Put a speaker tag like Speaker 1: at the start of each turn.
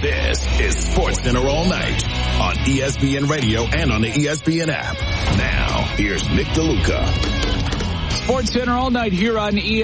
Speaker 1: This is Sports Center All Night on ESPN Radio and on the ESPN app. Now, here's Nick DeLuca.
Speaker 2: Sports Center All Night here on ESPN.